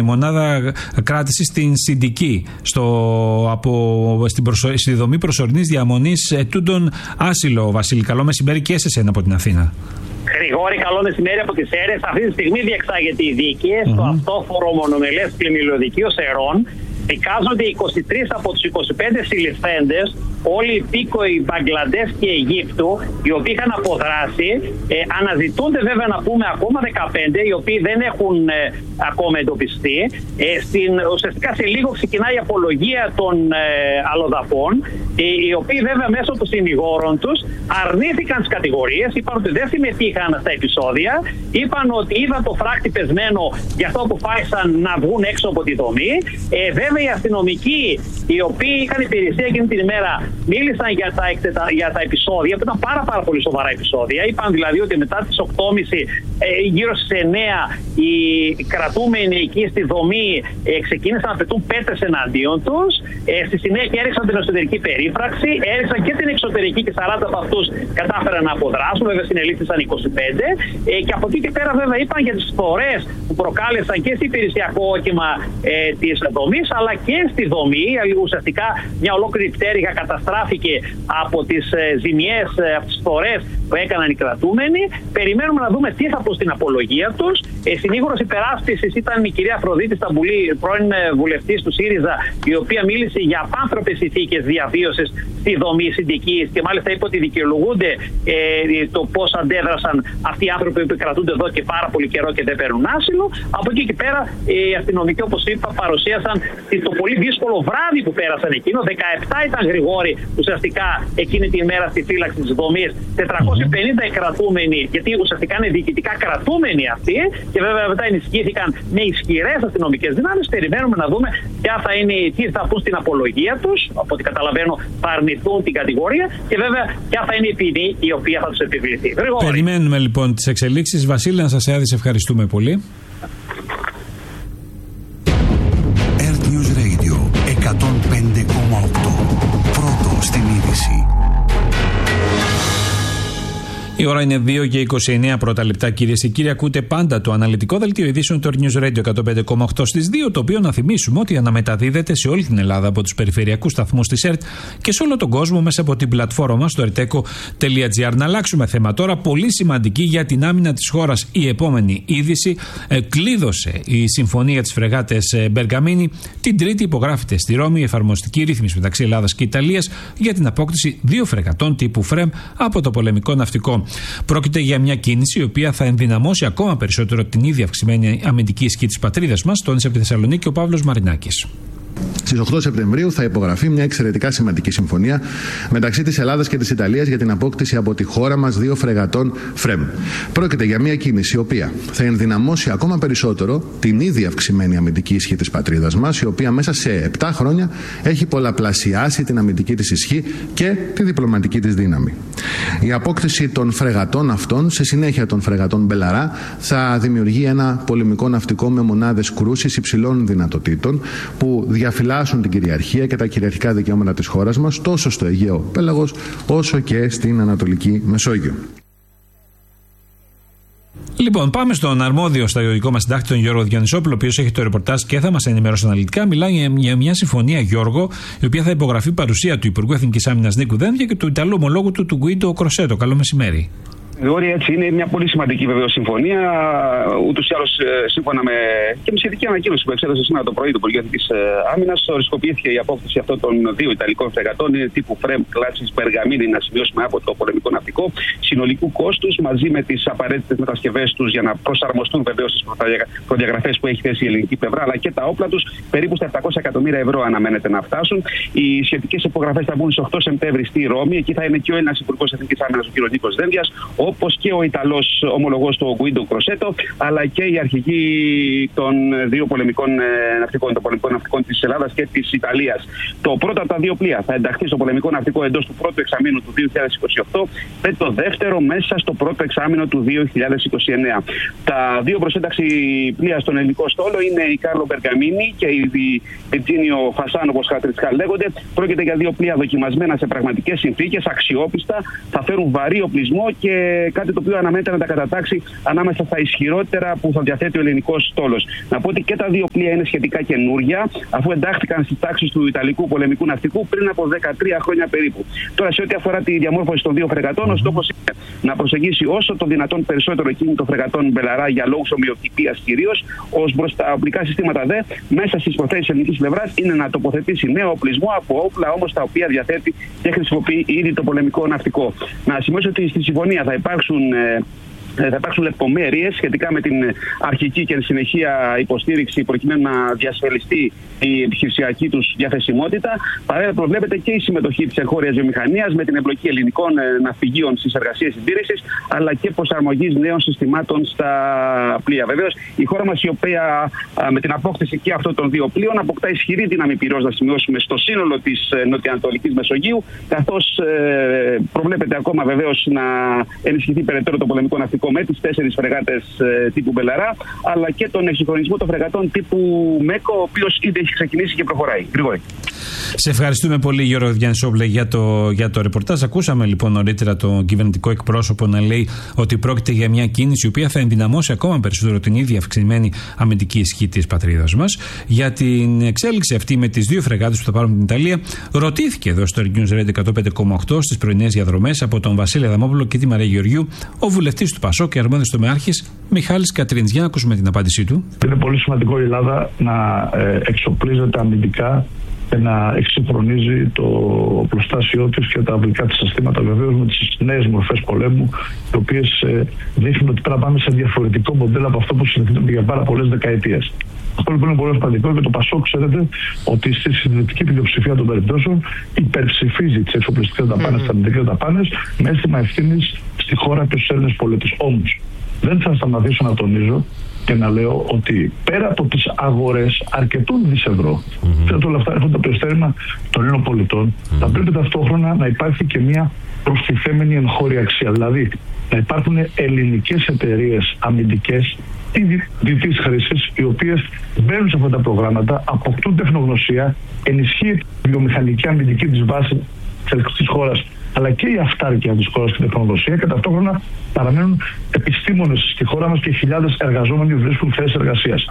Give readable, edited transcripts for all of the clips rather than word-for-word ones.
μονάδα κράτησης στην Συντική, στη δομή προσωρινής διαμονής ετούντων άσυλο. Βασίλη, καλό μεσημέρι και σε εσένα από την Αθήνα. Γρηγόρη, καλό μεσημέρι από τις Σέρρες. Αυτή τη στιγμή διεξάγεται η δίκη στο αυτόφορο μονομελές πλημμυλιωδικείο Σερών. Δικάζονται 23 από τους 25 συλληφθέντες, όλοι υπήκοοι Μπαγκλαντές και Αιγύπτου, οι οποίοι είχαν αποδράσει. Αναζητούνται βέβαια, να πούμε, ακόμα 15, οι οποίοι δεν έχουν ακόμα εντοπιστεί. Ουσιαστικά σε λίγο ξεκινάει η απολογία των αλλοδαπών, οι οποίοι βέβαια μέσω των συνηγόρων τους αρνήθηκαν τις κατηγορίες, είπαν ότι δεν συμμετείχαν στα επεισόδια, είπαν ότι είδαν το φράκτη πεσμένο, γι' αυτό αποφάσισαν να βγουν έξω από τη δομή. Βέβαια οι αστυνομικοί, οι οποίοι είχαν υπηρεσία εκείνη την ημέρα, μίλησαν για τα επεισόδια, που ήταν πάρα πολύ σοβαρά επεισόδια. Είπαν δηλαδή ότι μετά τις 8.30, γύρω στις 9, οι κρατούμενοι εκεί στη δομή ξεκίνησαν να πετούν πέτρες εναντίον τους. Στη συνέχεια έριξαν την εσωτερική περίφραξη, έριξαν και την εξωτερική και 40 από αυτούς κατάφεραν να αποδράσουν. Βέβαια συνελήφθησαν 25. Και από εκεί και πέρα, βέβαια, είπαν για τις φορές που προκάλεσαν και στο υπηρεσιακό όχημα της δομής, αλλά και στη δομή. Ουσιαστικά μια ολόκληρη πτέρυγα καταστράφηκε από τις ζημιές, από τις φορές που έκαναν οι κρατούμενοι. Περιμένουμε να δούμε τι θα πω στην απολογία τους. Συνήγορος υπεράσπισης ήταν η κυρία Αφροδίτη Σταμπουλή, πρώην βουλευτής του ΣΥΡΙΖΑ, η οποία μίλησε για απάνθρωπες συνθήκες διαβίωσης στη δομή Συντικής και μάλιστα είπε ότι δικαιολογούνται το πώς αντέδρασαν αυτοί οι άνθρωποι που κρατούνται εδώ και πάρα πολύ καιρό και δεν παίρνουν άσυλο. Από εκεί και πέρα οι αστυνομικοί, όπως είπα, παρουσίασαν το πολύ δύσκολο βράδυ που πέρασαν εκείνο. 17 ήταν, Γρηγόρη, ουσιαστικά εκείνη τη μέρα στη φύλαξη της δομής. 450 οι κρατούμενοι, γιατί ουσιαστικά είναι διοικητικά κρατούμενοι αυτοί, και βέβαια μετά ενισχύθηκαν με ισχυρές αστυνομικές δυνάμεις. Περιμένουμε να δούμε τι θα πούν στην απολογία τους. Από ό,τι καταλαβαίνω, θα αρνηθούν την κατηγορία και βέβαια ποια θα είναι η ποινή η οποία θα τους επιβληθεί. Γρηγόρη. Περιμένουμε λοιπόν τις εξελίξεις. Βασίλη, να σας ευχαριστούμε πολύ. Earth News Radio 105,8. Πρώτο στην είδηση. Η ώρα είναι 2 και 29 πρώτα λεπτά, κυρίες και κύριοι. Ακούτε πάντα το αναλυτικό δελτίο ειδήσεων του News Radio 105,8 στις 2, το οποίο να θυμίσουμε ότι αναμεταδίδεται σε όλη την Ελλάδα από τους περιφερειακούς σταθμούς της ΕΡΤ και σε όλο τον κόσμο μέσα από την πλατφόρμα μας στο erteco.gr. Να αλλάξουμε θέμα τώρα, πολύ σημαντική για την άμυνα της χώρας. Η επόμενη είδηση: κλείδωσε η συμφωνία της φρεγάτες Μπεργαμίνη. Την Τρίτη υπογράφεται στη Ρώμη η εφαρμοστική ρύθμιση μεταξύ Ελλάδας και Ιταλίας για την απόκτηση 2 φρεγατών τύπου ΦΡΕΜ από το πολεμικό ναυτικό. Πρόκειται για μια κίνηση η οποία θα ενδυναμώσει ακόμα περισσότερο την ήδη αυξημένη αμυντική ισχύ της πατρίδας μας, τόνισε από τη Θεσσαλονίκη ο Παύλος Μαρινάκης. Στις 8 Σεπτεμβρίου θα υπογραφεί μια εξαιρετικά σημαντική συμφωνία μεταξύ της Ελλάδας και της Ιταλίας για την απόκτηση από τη χώρα μας 2 φρεγατών ΦΡΕΜ. Πρόκειται για μια κίνηση η οποία θα ενδυναμώσει ακόμα περισσότερο την ήδη αυξημένη αμυντική ισχύ της πατρίδας μας, η οποία μέσα σε 7 χρόνια έχει πολλαπλασιάσει την αμυντική της ισχύ και τη διπλωματική της δύναμη. Η απόκτηση των φρεγατών αυτών, σε συνέχεια των φρεγατών Μπελαρά, θα δημιουργεί ένα πολεμικό ναυτικό με μονάδες κρούσης υψηλών δυνατοτήτων που διαφυλάσσουν την κυριαρχία και τα κυριαρχικά δικαιώματα της χώρας μας τόσο στο Αιγαίο Πέλαγος όσο και στην Ανατολική Μεσόγειο. Λοιπόν, πάμε στον αρμόδιο στρατιωτικό μας συντάκτη, τον Γιώργο Διονυσόπουλο, ο οποίος έχει το ρεπορτάζ και θα μας ενημερώσει αναλυτικά. Μιλάει για μια συμφωνία, Γιώργο, η οποία θα υπογραφεί παρουσία του Υπουργού Εθνικής Άμυνας Νίκου Δένδια και του Ιταλού ομολόγου του Γκουίντο Κροσέτο. Καλό μεσημέρι. Έτσι, είναι μια πολύ σημαντική βεβαίως συμφωνία. Ούτως ή άλλως, σύμφωνα και με σχετική ανακοίνωση που εξέδωσε σήμερα το πρωί του Υπουργείου Εθνικής Άμυνας, οριστικοποιήθηκε η απόκτηση αυτών των 2 Ιταλικών φρεγατών τύπου ΦΡΕΜ κλάσης Μπεργαμίνη, να σημειώσουμε, από το πολεμικό ναυτικό, συνολικού κόστους μαζί με τις απαραίτητες μετασκευές τους για να προσαρμοστούν βεβαίως στις προδιαγραφές που έχει θέσει η ελληνική πλευρά, αλλά και τα όπλα τους, περίπου στα 700 εκατομμύρια ευρώ αναμένεται να φτάσουν. Οι σχετικές υπογραφές θα μπουν στις 8 Σεπτέμβρη στη Ρώμη. Εκεί θα είναι και ο Έλληνας Υπουργός Εθνικής Άμυνας, ο κ. Νίκος Δένδιας, όπως και ο Ιταλός ομολογός του Γκουίντο Κροσέτο, αλλά και οι αρχηγοί των 2 πολεμικών ναυτικών της Ελλάδας και της Ιταλίας. Το πρώτο από τα 2 πλοία θα ενταχθεί στο πολεμικό ναυτικό εντός του πρώτου εξαμήνου του 2028 και το δεύτερο μέσα στο πρώτο εξάμηνο του 2029. Τα 2 προσένταξη πλοία στον ελληνικό στόλο είναι η Κάρλο Μπεργαμίνη και η Βιτζίνιο Φασάν, όπως χαρακτηριστικά λέγονται. Πρόκειται για 2 πλοία δοκιμασμένα σε πραγματικές συνθήκες, αξιόπιστα, θα φέρουν βαρύ οπλισμό και κάτι το οποίο αναμένεται να τα κατατάξει ανάμεσα στα ισχυρότερα που θα διαθέτει ο ελληνικός στόλος. Να πω ότι και τα δύο πλοία είναι σχετικά καινούρια, αφού εντάχθηκαν στις τάξεις του Ιταλικού πολεμικού ναυτικού πριν από 13 χρόνια περίπου. Τώρα, σε ό,τι αφορά τη διαμόρφωση των δύο φρεγατών, ο στόχος είναι να προσεγγίσει όσο το δυνατόν περισσότερο εκείνη των φρεγατών Μπελαρά για λόγους ομοιοτυπίας κυρίως, ως προς τα οπλικά συστήματα δε, μέσα στις προθέσεις ελληνικής πλευράς είναι να τοποθετήσει νέο οπλισμό από όπλα όμως τα οποία διαθέτει και χρησιμοποιεί ήδη το πολεμικό ναυτικό. Να σημειώσω ότι στη συμφωνία θα υπάρξουν λεπτομέρειες σχετικά με την αρχική και συνεχεία υποστήριξη προκειμένου να διασφαλιστεί η επιχειρησιακή τους διαθεσιμότητα. Παράλληλα, προβλέπεται και η συμμετοχή της εγχώριας βιομηχανίας με την εμπλοκή ελληνικών ναυπηγείων στις εργασίες συντήρησης, αλλά και προσαρμογής νέων συστημάτων στα πλοία. Βεβαίως, η χώρα μας, η οποία με την απόκτηση και αυτών των δύο πλοίων αποκτά ισχυρή δύναμη πυρός, να σημειώσουμε, στο σύνολο της νοτιοανατολικής Μεσογείου, καθώς προβλέπεται ακόμα βεβαίως να ενισχυθεί περαιτέρω το πολεμικό ναυτικό με τις 4 φρεγάτες τύπου Μπελαρά, αλλά και τον εξυγχρονισμό των φρεγατών τύπου Μέκο, ο οποίος ήδη έχει ξεκινήσει και προχωράει. Γρηγόρη. Σε ευχαριστούμε πολύ, Γιώργο Διανσόπουλε, για το ρεπορτάζ. Ακούσαμε λοιπόν νωρίτερα τον κυβερνητικό εκπρόσωπο να λέει ότι πρόκειται για μια κίνηση η οποία θα ενδυναμώσει ακόμα περισσότερο την ίδια αυξημένη αμυντική ισχύ της πατρίδας μας. Για την εξέλιξη αυτή με τις δύο φρεγάτες που θα πάρουν την Ιταλία, ρωτήθηκε εδώ στο News Radio 105,8 στις πρωινές διαδρομές από τον Βασίλη Αδαμόπουλο και τη Μαρία Γεωργιού, ο βουλευτής του ΠΑΣΟΚ και αρμόδιος τομεάρχης Μιχάλης Κατρίνης. Για να ακούσουμε την απάντησή του. Είναι πολύ σημαντικό η Ελλάδα να εξοπλίζεται αμυντικά και να εξυγχρονίζει το οπλοστάσιό της και τα αμυντικά της συστήματα, βεβαίως με τις νέες μορφές πολέμου, οι οποίες δείχνουν ότι πρέπει να πάμε σε διαφορετικό μοντέλο από αυτό που συνεχίζεται για πάρα πολλές δεκαετίες. Αυτό λοιπόν είναι πολύ σημαντικό και το ΠΑΣΟΚ, ξέρετε, ότι στη συντηρητική πλειοψηφία των περιπτώσεων υπερψηφίζει τις εξοπλιστικές δαπάνες, τις αμυντικές δαπάνες, με αίσθημα ευθύνης στη χώρα και στους Έλληνες πολίτες. Όμως, δεν θα σταματήσω να τονίζω και να λέω ότι πέρα από τις αγορές αρκετών δις ευρώ, ξέρετε, όλα αυτά έρχονται από το ειστέρημα των Ελλήνων πολιτών, θα πρέπει ταυτόχρονα να υπάρχει και μια προστιθέμενη εγχώρια αξία. Δηλαδή, να υπάρχουν ελληνικές εταιρείες αμυντικές διτής χρήσης, οι οποίες μπαίνουν σε αυτά τα προγράμματα, αποκτούν τεχνογνωσία, ενισχύει τη βιομηχανική αμυντική της βάση της χώρας, αλλά και η αυτάρκεια της χώρας και η τεχνογνωσία, και ταυτόχρονα παραμένουν επιστήμονες στη χώρα μας και χιλιάδες εργαζόμενοι βρίσκουν θέσεις εργασίας.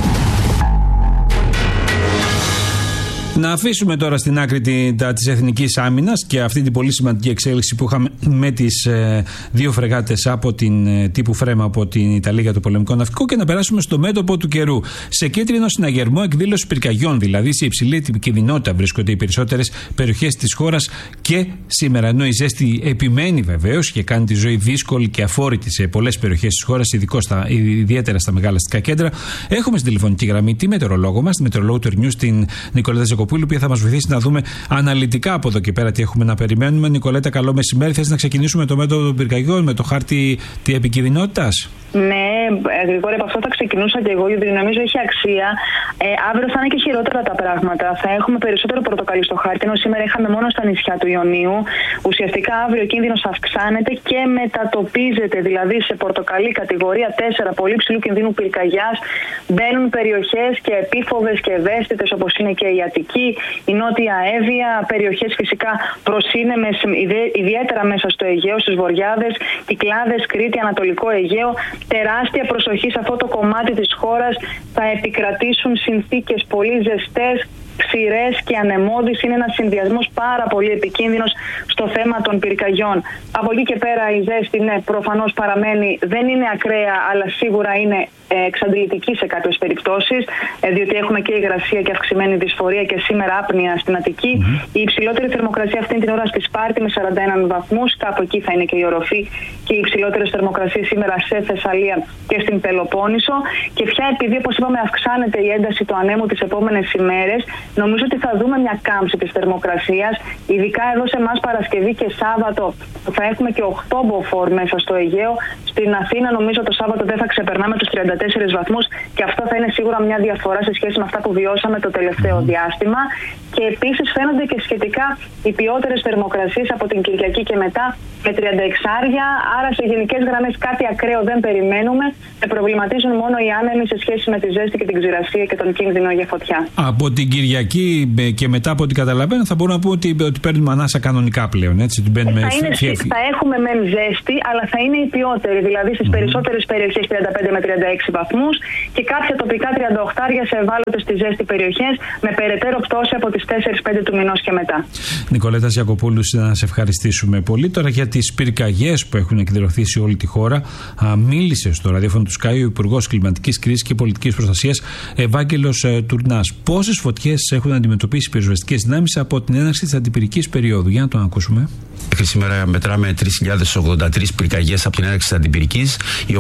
Να αφήσουμε τώρα στην άκρη της εθνικής άμυνας και αυτή την πολύ σημαντική εξέλιξη που είχαμε με τις δύο φρεγάτες από την τύπου Φρέμα από την Ιταλία για το πολεμικό ναυτικό και να περάσουμε στο μέτωπο του καιρού. Σε κίτρινο συναγερμό εκδήλωση πυρκαγιών, δηλαδή σε υψηλή επικινδυνότητα βρίσκονται οι περισσότερες περιοχές της χώρας και σήμερα, ενώ η ζέστη επιμένει βεβαίως και κάνει τη ζωή δύσκολη και αφόρητη σε πολλές περιοχές της χώρας, ιδιαίτερα στα μεγάλα αστικά κέντρα. Έχουμε στην τηλεφωνική γραμμή τη μετεωρολόγο μας, τη μετεωρολόγο του News, την Νικολέτα Ζακοπούλου, που θα μας βοηθήσει να δούμε αναλυτικά από εδώ και πέρα τι έχουμε να περιμένουμε. Νικολέτα, καλό μεσημέρι. Θες να ξεκινήσουμε με το μέτωπο των πυρκαγιών, με το χάρτη της επικινδυνότητας? Ναι, Γρηγόρη, από αυτό θα ξεκινούσα και εγώ, γιατί νομίζω έχει αξία. Αύριο θα είναι και χειρότερα τα πράγματα. Θα έχουμε περισσότερο πορτοκαλί στο χάρτη, ενώ σήμερα είχαμε μόνο στα νησιά του Ιωνίου. Ουσιαστικά αύριο ο κίνδυνος αυξάνεται και μετατοπίζεται, δηλαδή σε πορτοκαλί κατηγορία 4, πολύ ψηλού κινδύνου πυρκαγιάς. Μπαίνουν περιοχές και επίφοβες και ευαίσθητες, όπως είναι και η Αττική, η Νότια Εύβοια, περιοχές φυσικά προσύνεμες, ιδιαίτερα μέσα στο Αιγαίο, στις Βορειάδες, Κυκλάδες, Κρήτη, Ανατολικό Αιγαίο. Τεράστια προσοχή σε αυτό το κομμάτι της χώρας. Θα επικρατήσουν συνθήκες πολύ ζεστές, ξηρές και ανεμώδεις. Είναι ένας συνδυασμός πάρα πολύ επικίνδυνος στο θέμα των πυρκαγιών. Από εκεί και πέρα η ζέστη, ναι, προφανώς παραμένει, δεν είναι ακραία, αλλά σίγουρα είναι εξαντλητική σε κάποιες περιπτώσεις, διότι έχουμε και υγρασία και αυξημένη δυσφορία και σήμερα άπνοια στην Αττική. Η υψηλότερη θερμοκρασία αυτή την ώρα στη Σπάρτη με 41 βαθμούς, κάπου εκεί θα είναι και η οροφή, και οι υψηλότερες θερμοκρασίες σήμερα σε Θεσσαλία και στην Πελοπόννησο. Και πια, επειδή όπως είπαμε αυξάνεται η ένταση του ανέμου τις επόμενες ημέρες, νομίζω ότι θα δούμε μια κάμψη της θερμοκρασίας, ειδικά εδώ σε εμάς Παρασκευή και Σάββατο, που θα έχουμε και 8 μποφόρ μέσα στο Αιγαίο. Στην Αθήνα νομίζω το Σάββατο δεν θα ξεπερνάμε τους 33 βαθμούς και αυτό θα είναι σίγουρα μια διαφορά σε σχέση με αυτά που βιώσαμε το τελευταίο διάστημα. Και επίσης φαίνονται και σχετικά οι ποιότερες θερμοκρασίες από την Κυριακή και μετά με 36, άρα σε γενικές γραμμές κάτι ακραίο δεν περιμένουμε. Με προβληματίζουν μόνο οι άνεμοι σε σχέση με τη ζέστη και την ξηρασία και τον κίνδυνο για φωτιά. Από την Κυριακή και μετά από ό,τι καταλαβαίνω θα μπορούμε να πούμε ότι παίρνουμε ανάσα κανονικά πλέον, έτσι. Θα έχουμε μεν ζέστη, αλλά θα είναι η ποιότερη, δηλαδή στις περισσότερες περιοχές 35 με 36 βαθμούς και κάποια τοπικά 38 σε ευάλωτες στη ζέστη περιοχές με περαιτέρω πτώση από τις 4-5 του μηνός και μετά. Νικολέτα Ιακοπούλου, να σε ευχαριστήσουμε πολύ. Τώρα για τις πυρκαγιές που έχουν εκδηλωθεί σε όλη τη χώρα, μίλησε στο ραδιόφωνο του Sky ο Υπουργός Κλιματικής Κρίσης και Πολιτικής Προστασίας Ευάγγελος Τουρνάς. Πόσες φωτιές έχουν αντιμετωπίσει οι πυροσβεστικές δυνάμεις από την έναρξη της αντιπυρικής περίοδου? Για να το ακούσουμε. Μέχρι σήμερα μετράμε 3.083 πυρκαγιές από την έναρξη της αντιπυρικής. Οι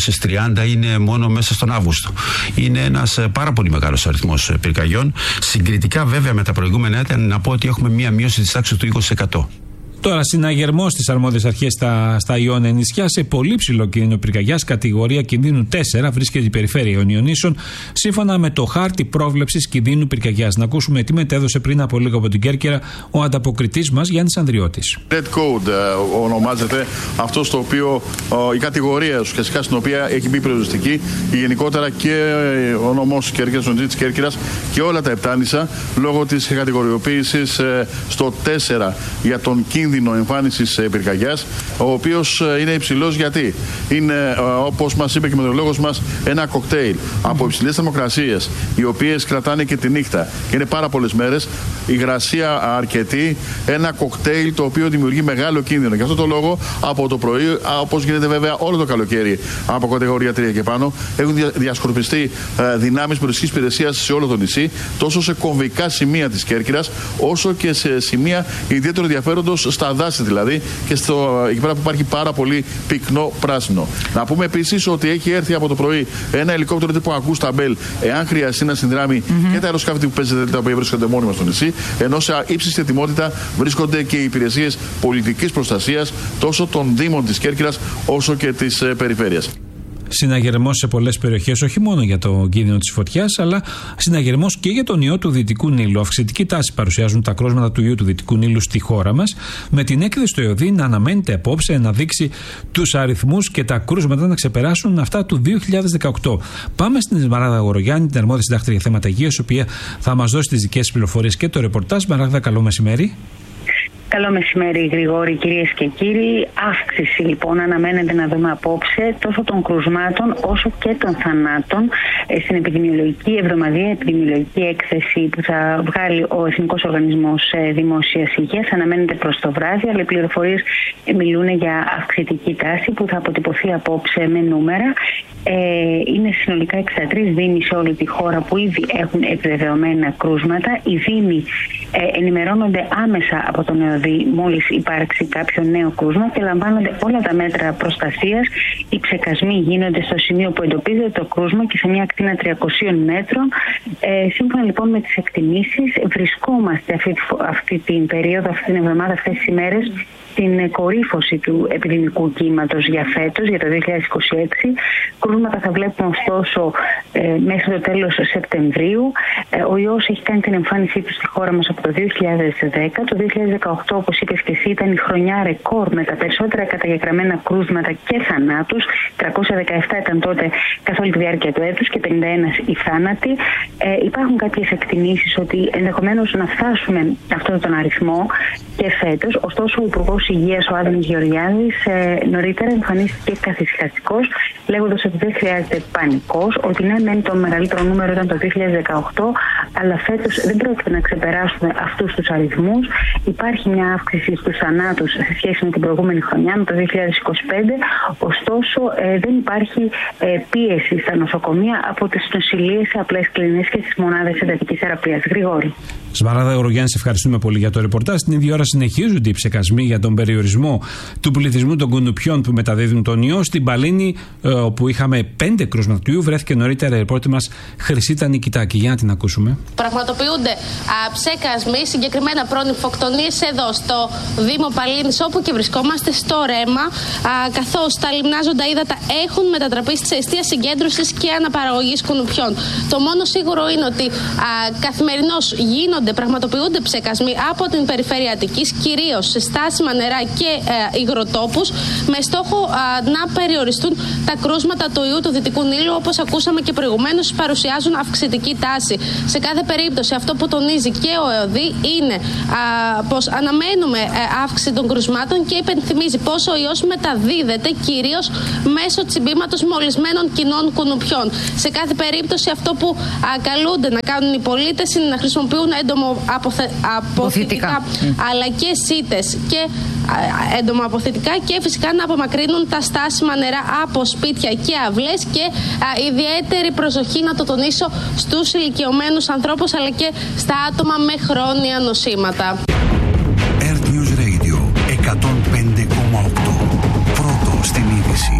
830 είναι μόνο μέσα στον Αύγουστο. Είναι ένας πάρα πολύ μεγάλος αριθμός πυρκαγιών. Συγκριτικά βέβαια με τα προηγούμενα έτη, να πω ότι έχουμε μία μείωση της τάξης του 20%. Τώρα, συναγερμός στις αρμόδιες αρχές στα Ιόνια νησιά σε πολύ ψηλό κίνδυνο πυρκαγιάς, κατηγορία κινδύνου 4, βρίσκεται η περιφέρεια των Ιωνίσων, σύμφωνα με το χάρτη πρόβλεψης κινδύνου πυρκαγιάς. Να ακούσουμε τι μετέδωσε πριν από λίγο από την Κέρκυρα ο ανταποκριτής μας Γιάννης Ανδριώτης. Red Code ονομάζεται αυτό στο οποίο η κατηγορία ουσιαστικά στην οποία έχει μπει πυροσβεστική και γενικότερα και ο νομός Κέρκυρας, ο της Κέρκυρας και όλα τα Επτάνησα λόγω της κατηγοριοποίησης στο 4 για τον κίνδυνο εμφάνισης πυρκαγιάς, ο οποίος είναι υψηλός γιατί είναι, όπως μας είπε και ο μετεωρολόγος μας, ένα κοκτέιλ από υψηλές θερμοκρασίες, οι οποίες κρατάνε και τη νύχτα και είναι πάρα πολλές μέρες, υγρασία αρκετή, ένα κοκτέιλ το οποίο δημιουργεί μεγάλο κίνδυνο. Γι' αυτό το λόγο από το πρωί, όπως γίνεται βέβαια όλο το καλοκαίρι από κατηγορία 3 και πάνω, έχουν διασκορπιστεί δυνάμεις πυροσβεστικής υπηρεσίας σε όλο το νησί, τόσο σε κομβικά σημεία της Κέρκυρας, όσο και σε σημεία ιδιαίτερου ενδιαφέροντος στα δάση δηλαδή και εκεί πέρα που υπάρχει πάρα πολύ πυκνό πράσινο. Να πούμε επίσης ότι έχει έρθει από το πρωί ένα ελικόπτερο τύπου Ακούστα Μπέλ, εάν χρειαστεί να συνδράμει και τα αεροσκάφη που παίζεται, τα οποία βρίσκονται μόνιμα στο νησί, ενώ σε ύψιστη ετοιμότητα βρίσκονται και οι υπηρεσίες πολιτικής προστασίας τόσο των Δήμων της Κέρκυρας όσο και της περιφέρειας. Συναγερμός σε πολλές περιοχές, όχι μόνο για το κίνδυνο της φωτιάς, αλλά συναγερμός και για τον ιό του Δυτικού Νείλου. Αυξητική τάση παρουσιάζουν τα κρούσματα του ιού του Δυτικού Νείλου στη χώρα μας, με την έκθεση του ΕΟΔΗ να αναμένεται απόψε να δείξει τους αριθμούς και τα κρούσματα να ξεπεράσουν αυτά του 2018. Πάμε στην Σμαράγδα Γορογιάννη, την αρμόδια συντάκτρια για θέματα υγείας, η οποία θα μας δώσει τις δικές πληροφορίες και το ρεπορτάζ. Σμαράγδα, καλό μεσημέρι. Καλό μεσημέρι, Γρηγόρη, κυρίες και κύριοι. Αύξηση λοιπόν αναμένεται να δούμε απόψε τόσο των κρουσμάτων όσο και των θανάτων στην επιδημιολογική εβδομαδιαία επιδημιολογική έκθεση που θα βγάλει ο Εθνικός Οργανισμός Δημόσιας Υγείας. Αναμένεται προς το βράδυ, αλλά οι πληροφορίες μιλούν για αυξητική τάση που θα αποτυπωθεί απόψε με νούμερα. Είναι συνολικά 63 δήμοι σε όλη τη χώρα που ήδη έχουν επιβεβαιωμένα κρούσματα. Οι δήμοι ενημερώνονται άμεσα από τον ΕΟΔΗ μόλις υπάρξει κάποιο νέο κρούσμα και λαμβάνονται όλα τα μέτρα προστασίας. Οι ψεκασμοί γίνονται στο σημείο που εντοπίζεται το κρούσμα και σε μια ακτίνα 300 μέτρων. Σύμφωνα λοιπόν με τις εκτιμήσεις, βρισκόμαστε αυτή την περίοδο, αυτή την εβδομάδα, αυτές τις ημέρες, στην κορύφωση του επιδημικού κύματος για φέτος, για το 2026. Κρούσματα θα βλέπουμε ωστόσο μέχρι το τέλος Σεπτεμβρίου. Ο ιός έχει κάνει την εμφάνισή του στη χώρα μας από το 2010. Το 2018, όπως είπες και εσύ, ήταν η χρονιά ρεκόρ με τα περισσότερα καταγεγραμμένα κρούσματα και θανάτους. 317 ήταν τότε καθ' όλη τη διάρκεια του έτους και 51 οι θάνατοι. Υπάρχουν κάποιες εκτιμήσεις ότι ενδεχομένως να φτάσουμε αυτόν τον αριθμό και φέτος. Ωστόσο, ο Υπουργός Υγείας, ο Άδωνης Γεωργιάδης, νωρίτερα εμφανίστηκε καθησυχαστικός, λέγοντας ότι δεν χρειάζεται πανικός, ότι ναι, μεν το μεγαλύτερο νούμερο ήταν το 2018, αλλά φέτος δεν πρόκειται να ξεπεράσουμε αυτούς τους αριθμούς. Υπάρχει μια αύξηση στους θανάτους σε σχέση με την προηγούμενη χρονιά, με το 2025, ωστόσο δεν υπάρχει πίεση στα νοσοκομεία από τις νοσηλείες σε απλές κλινές και στις μονάδες εντατικής θεραπείας. Γρηγόρη. Σμαράδα Γεωργιάννη, ευχαριστούμε πολύ για το ρεπορτάζ. Την ίδια ώρα συνεχίζονται οι ψεκασμοί για τον περιορισμό του πληθυσμού των κουνουπιών που μεταδίδουν τον ιό. Στην Παλίνη, όπου είχαμε 5 κρούσματα του ιού, βρέθηκε νωρίτερα η ρεπόρτερ μας Χρυσίτα Νικητάκη. Για να την ακούσουμε. Πραγματοποιούνται ψεκασμοί, συγκεκριμένα προνυμφοκτονίες εδώ στο Δήμο Παλίνης, όπου και βρισκόμαστε στο Ρέμα, καθώς τα λιμνάζοντα ύδατα έχουν μετατραπεί σε αιστεία συγκέντρωσης και αναπαραγωγής κουνουπιών. Το μόνο σίγουρο είναι ότι καθημερινώς πραγματοποιούνται ψεκασμοί από την περιφέρεια Αττικής, κυρίως σε στάσιμα νερά και υγροτόπους, με στόχο να περιοριστούν τα κρούσματα του ιού του Δυτικού Νείλου, όπως ακούσαμε και προηγουμένως, παρουσιάζουν αυξητική τάση. Σε κάθε περίπτωση, αυτό που τονίζει και ο ΕΟΔΗ είναι πως αναμένουμε αύξηση των κρουσμάτων και υπενθυμίζει πως ο ιός μεταδίδεται κυρίως μέσω τσιμπήματος μολυσμένων κοινών κουνουπιών. Σε κάθε περίπτωση, αυτό που καλούνται να κάνουν οι πολίτες είναι να χρησιμοποιούν έντομο-αποθητικά αλλά και σίτες και έντομο-αποθητικά, και φυσικά να απομακρύνουν τα στάσιμα νερά από σπίτια και αυλές, και ιδιαίτερη προσοχή, να το τονίσω, στους ηλικιωμένους ανθρώπους αλλά και στα άτομα με χρόνια νοσήματα. Earth News Radio 105,8. Πρώτο στην είδηση.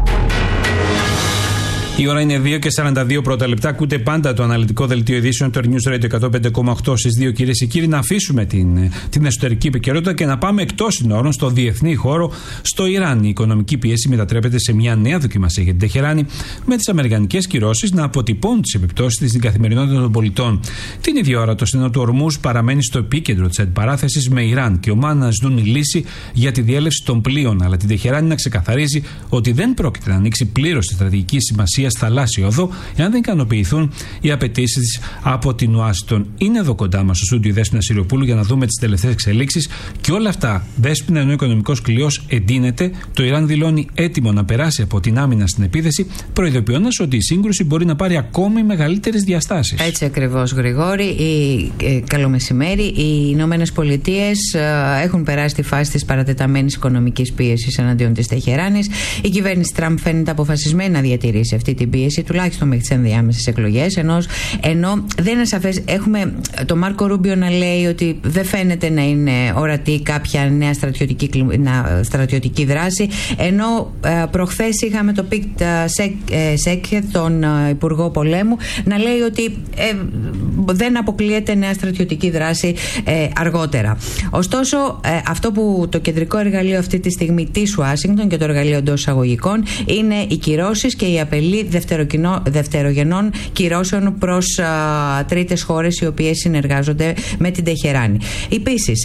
Η ώρα είναι 2:42 πρώτα λεπτά. Ακούτε πάντα το αναλυτικό δελτίο ειδήσεων του News Radio 105,8 στις 2, κυρίες και κύριοι. Να αφήσουμε την εσωτερική επικαιρότητα και να πάμε εκτός συνόρων, στο διεθνή χώρο, στο Ιράν. Η οικονομική πίεση μετατρέπεται σε μια νέα δοκιμασία για την Τεχεράνη, με τις αμερικανικές κυρώσεις να αποτυπώνουν τις επιπτώσεις της στην καθημερινότητα των πολιτών. Την ίδια ώρα, το στενό του Ορμούζ παραμένει στο επίκεντρο της αντιπαράθεσης με Ιράν και Ομάν να ζητούν λύση για τη διέλευση των πλοίων. Αλλά την Τεχεράνη να ξεκαθαρίζει ότι δεν πρόκειται να ανοίξει πλήρως τη στρατηγική σημασία θαλάσσιο οδό, εάν δεν ικανοποιηθούν οι απαιτήσεις της από την Ουάσιγκτον. Είναι εδώ κοντά μας στο στούντιο η Δέσποινα Σιριοπούλου για να δούμε τις τελευταίες εξελίξεις και όλα αυτά. Δέσποινα, ενώ ο οικονομικός κλειός εντείνεται, το Ιράν δηλώνει έτοιμο να περάσει από την άμυνα στην επίθεση, προειδοποιώντας ότι η σύγκρουση μπορεί να πάρει ακόμη μεγαλύτερες διαστάσεις. Έτσι ακριβώς, Γρηγόρη. Καλό μεσημέρι. Οι Ηνωμένες Πολιτείες έχουν περάσει τη φάση της παρατεταμένης οικονομικής πίεσης εναντίον της Τεχεράνης. Η κυβέρνηση Τραμπ φαίνεται αποφασισμένη να διατηρήσει αυτή την πίεση, τουλάχιστον μέχρι τις ενδιάμεσες εκλογές. Ενώ δεν είναι σαφές, έχουμε τον Μάρκο Ρούμπιο να λέει ότι δεν φαίνεται να είναι ορατή κάποια νέα στρατιωτική δράση. Ενώ προχθές είχαμε τον Πιτ Σέκχετ, τον Υπουργό Πολέμου, να λέει ότι δεν αποκλείεται νέα στρατιωτική δράση αργότερα. Ωστόσο, αυτό που το κεντρικό εργαλείο αυτή τη στιγμή της Ουάσιγκτον και το εργαλείο εντός εισαγωγικών είναι οι κυρώσεις και η απελή δευτερογενών κυρώσεων προς τρίτες χώρες οι οποίες συνεργάζονται με την Τεχεράνη. Επίσης,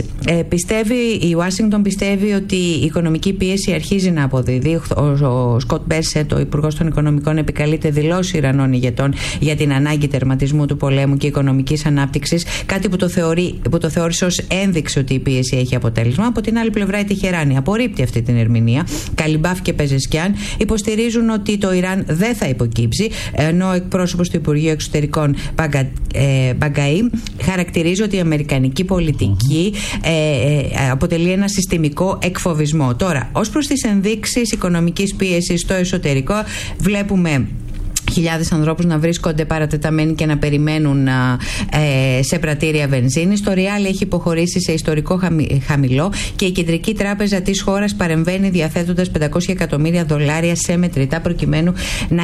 η Ουάσιγκτον πιστεύει ότι η οικονομική πίεση αρχίζει να αποδίδει. Ο Σκοτ Μπέσετ, ο Υπουργός των Οικονομικών, επικαλείται δηλώσεις Ιρανών ηγετών για την ανάγκη τερματισμού του πολέμου και οικονομικής ανάπτυξης, κάτι που το θεώρησε ως ένδειξη ότι η πίεση έχει αποτέλεσμα. Από την άλλη πλευρά, η Τεχεράνη απορρίπτει αυτή την ερμηνεία. Καλιμπάφ και Πεζεσκιάν υποστηρίζουν ότι το Ιράν δεν θα υποκύψει, ενώ ο εκπρόσωπος του Υπουργείου Εξωτερικών Μπαγκαή χαρακτηρίζει ότι η αμερικανική πολιτική αποτελεί ένα συστημικό εκφοβισμό. Τώρα, ως προς τις ενδείξεις οικονομικής πίεσης στο εσωτερικό, βλέπουμε χιλιάδες ανθρώπους να βρίσκονται παρατεταμένοι και να περιμένουν σε πρατήρια βενζίνης. Το ριάλ έχει υποχωρήσει σε ιστορικό χαμηλό και η Κεντρική Τράπεζα της χώρας παρεμβαίνει διαθέτοντας $500 εκατομμύρια σε μετρητά, προκειμένου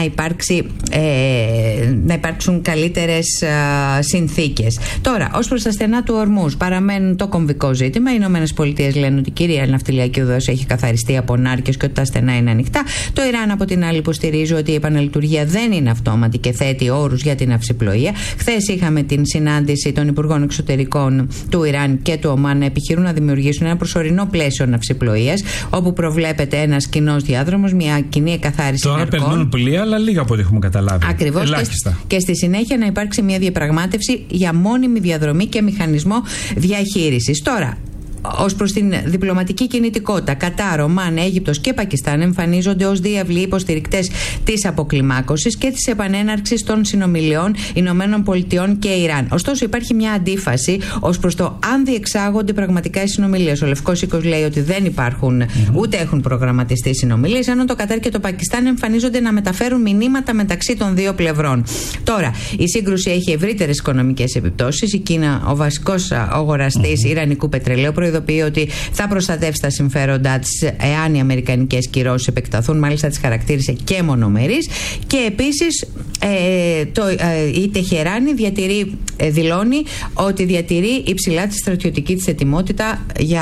να υπάρξουν καλύτερες συνθήκες. Τώρα, ως προς τα στενά του Ορμούζ, παραμένουν το κομβικό ζήτημα. Οι Ηνωμένες Πολιτείες λένε ότι η κύρια ναυτιλιακή οδός έχει καθαριστεί από νάρκες και ότι τα στενά είναι ανοιχτά. Το Ιράν, από την άλλη, υποστηρίζει ότι η επαναλειτουργία δεν είναι αυτόματη και θέτει όρους για την ναυσιπλοεία. Χθες είχαμε την συνάντηση των Υπουργών Εξωτερικών του Ιράν και του Ομάν να επιχειρούν να δημιουργήσουν ένα προσωρινό πλαίσιο ναυσιπλοείας, όπου προβλέπεται ένας κοινός διάδρομος, μια κοινή εκαθάριση νερκών. Τώρα περνούν πλοία, αλλά λίγα από ό,τι έχουμε καταλάβει. Ακριβώς. Και στη συνέχεια να υπάρξει μια διαπραγμάτευση για μόνιμη διαδρομή και μηχανισμό διαχείρισης. Τώρα, ως προς την διπλωματική κινητικότητα, Κατάρ, Ομάν, Αίγυπτος και Πακιστάν εμφανίζονται ως διάβλοι υποστηρικτές της αποκλιμάκωσης και της επανέναρξης των συνομιλιών Ηνωμένων Πολιτειών και Ιράν. Ωστόσο, υπάρχει μια αντίφαση ως προς το αν διεξάγονται πραγματικά οι συνομιλίες. Ο Λευκός Οίκος λέει ότι δεν υπάρχουν ούτε έχουν προγραμματιστεί συνομιλίες, ενώ το Κατάρ και το Πακιστάν εμφανίζονται να μεταφέρουν μηνύματα μεταξύ των δύο πλευρών. Τώρα, η σύγκρουση έχει ευρύτερες οικονομικές επιπτώσεις. Η Κίνα, ο βασικός αγοραστής ιρανικού πετρελαίου, προειδοποιεί ότι θα προστατεύσει τα συμφέροντά της εάν οι αμερικανικές κυρώσεις επεκταθούν. Μάλιστα, τις χαρακτήρισε και μονομερείς. Και επίσης, η Τεχεράνη δηλώνει ότι διατηρεί υψηλά τη στρατιωτική της ετοιμότητα για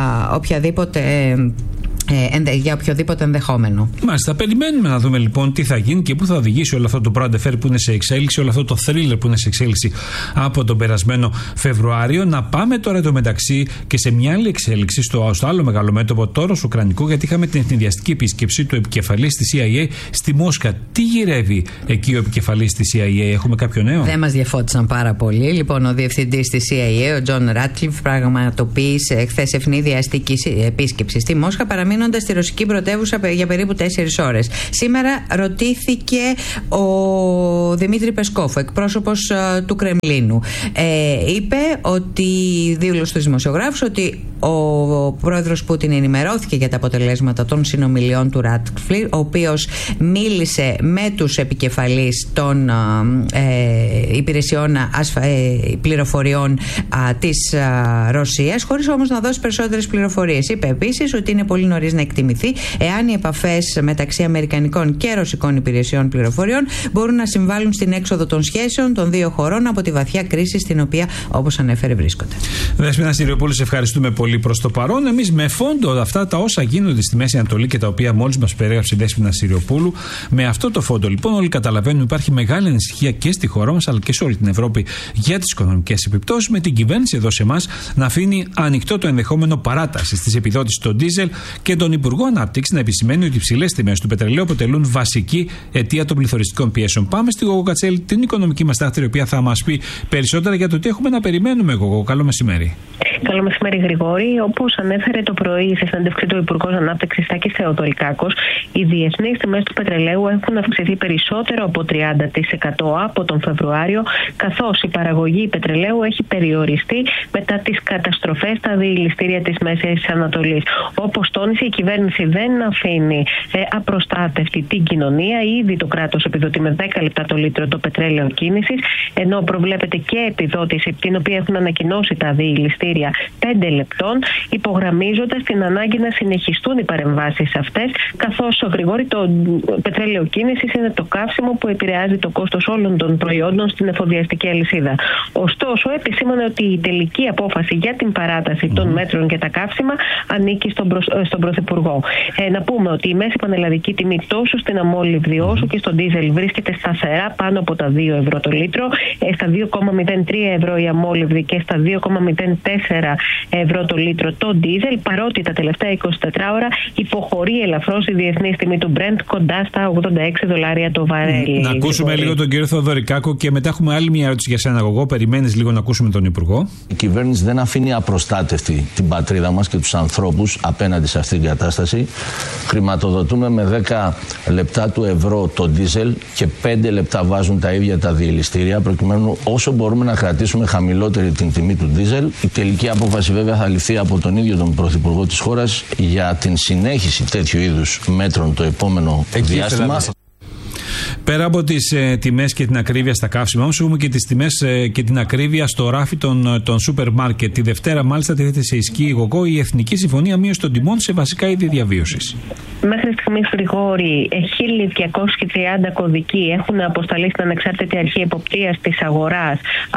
οποιοδήποτε ενδεχόμενο. Μάλιστα, περιμένουμε να δούμε λοιπόν τι θα γίνει και πού θα οδηγήσει όλο αυτό το Brand που είναι σε εξέλιξη, όλο αυτό το thriller που είναι σε εξέλιξη από τον περασμένο Φεβρουάριο. Να πάμε τώρα εντωμεταξύ και σε μια άλλη εξέλιξη στο άλλο μεγάλο μέτωπο, το όρος Ουκρανικού, γιατί είχαμε την ευνηδιαστική επίσκεψη του επικεφαλής της CIA στη Μόσχα. Τι γυρεύει εκεί ο επικεφαλής της CIA, έχουμε κάποιο νέο? Δεν μας διαφώτισαν πάρα πολύ. Λοιπόν, ο διευθυντής της CIA, ο Τζον Ράτκλιφ, πραγματοποίησε χθες ευνηδιαστική επίσκεψη στη Μόσχα, παραμείνοντας στη ρωσική πρωτεύουσα για περίπου 4 ώρες. Σήμερα ρωτήθηκε ο Δημήτρη Πεσκόφ, εκπρόσωπος του Κρεμλίνου. Είπε ότι, δήλωσε στους δημοσιογράφους, ότι ο πρόεδρος Πούτιν ενημερώθηκε για τα αποτελέσματα των συνομιλιών του Ράτκλιφ, ο οποίος μίλησε με τους επικεφαλείς των υπηρεσιών πληροφοριών της Ρωσίας, χωρίς όμως να δώσει περισσότερες πληροφορίες. Είπε επίσης ότι είναι πολύ νωρίς να εκτιμηθεί εάν οι επαφές μεταξύ αμερικανικών και ρωσικών υπηρεσιών πληροφοριών μπορούν να συμβάλλουν στην έξοδο των σχέσεων των δύο χωρών από τη βαθιά κρίση στην οποία, όπως ανέφερε, βρίσκονται. Δέσποινα Συριοπούλου, σε ευχαριστούμε πολύ προς το παρόν. Εμείς με φόντο αυτά τα όσα γίνονται στη Μέση Ανατολή και τα οποία μόλις μας περιέγραψε η Δέσποινα Συριοπούλου, με αυτό το φόντο λοιπόν όλοι καταλαβαίνουν υπάρχει μεγάλη ανησυχία και στη χώρα μας αλλά και σε όλη την Ευρώπη για τις οικονομικές επιπτώσεις, με την κυβέρνηση εδώ σε εμάς να αφήνει ανοιχτό το ενδεχόμενο παράταση της επιδότησης στο ντίζελ και τον Υπουργό Ανάπτυξης να επισημαίνει ότι οι υψηλές τιμές του πετρελαίου αποτελούν βασική αιτία των πληθωριστικών πιέσεων. Πάμε στη Γογό Κατσέλη, την οικονομική μας τάχτη, η οποία θα μας πει περισσότερα για το τι έχουμε να περιμένουμε. Γογό, καλό μεσημέρι. Καλό μεσημέρι, Γρηγόρη. Όπως ανέφερε το πρωί σε συνέντευξη του Υπουργός Ανάπτυξης Τάκης Θεοδωρικάκος, οι διεθνείς τιμές του πετρελαίου έχουν αυξηθεί περισσότερο από 30% από τον Φεβρουάριο, καθώς η παραγωγή πετρελαίου έχει περιοριστεί μετά τις καταστροφές στα διηλιστήρια της Μέσης Ανατολής. Όπως τόνισε, η κυβέρνηση δεν αφήνει απροστάτευτη την κοινωνία. Ήδη το κράτος επιδοτεί με 10 λεπτά το λίτρο το πετρέλαιο κίνησης, ενώ προβλέπεται και επιδότηση, την οποία έχουν ανακοινώσει τα διηλιστήρια, 5 λεπτών, υπογραμμίζοντας την ανάγκη να συνεχιστούν οι παρεμβάσεις αυτές, καθώς, Γρηγόρη, το πετρέλαιο κίνησης είναι το καύσιμο που επηρεάζει το κόστος όλων των προϊόντων στην εφοδιαστική αλυσίδα. Ωστόσο, επισήμανε ότι η τελική απόφαση για την παράταση των μέτρων και τα καύσιμα ανήκει στον Πρωθυπουργό. Να πούμε ότι η μέση πανελλαδική τιμή τόσο στην αμόλυβδη όσο και στον ντίζελ βρίσκεται σταθερά πάνω από τα 2 ευρώ το λίτρο, στα 2,03 ευρώ η αμόλυβδη και στα 2,04 ευρώ το λίτρο το ντίζελ, παρότι τα τελευταία 24 ώρα υποχωρεί ελαφρώς η διεθνής τιμή του Brent κοντά στα $86 το βαρέλι. Να ακούσουμε λίγο τον κύριο Θεοδωρικάκο και μετά έχουμε άλλη μια ερώτηση για σένα, Γογό. Περιμένεις λίγο να ακούσουμε τον Υπουργό. Η κυβέρνηση δεν αφήνει απροστάτευτη την πατρίδα μας και τους ανθρώπους απέναντι σε αυτήν την κατάσταση. Χρηματοδοτούμε με 10 λεπτά του ευρώ το ντίζελ και 5 λεπτά βάζουν τα ίδια τα διελιστήρια, προκειμένου όσο μπορούμε να κρατήσουμε χαμηλότερη την τιμή του ντίζελ. Η τελική απόφαση βέβαια θα ληφθεί από τον ίδιο τον Πρωθυπουργό της χώρας για την συνέχιση τέτοιου είδους μέτρων το επόμενο διάστημα. Πέρα από τις τιμές και την ακρίβεια στα καύσιμα, όμως έχουμε και τις τιμές και την ακρίβεια στο ράφι των σούπερ μάρκετ. Τη Δευτέρα, μάλιστα, τίθεται σε ισχύ, Γογό, η Εθνική Συμφωνία Μείωσης των Τιμών σε βασικά είδη διαβίωσης. Μέχρι στιγμής, Γρηγόρη, 1.230 κωδικοί έχουν αποσταλεί στην Ανεξάρτητη Αρχή Εποπτείας της Αγοράς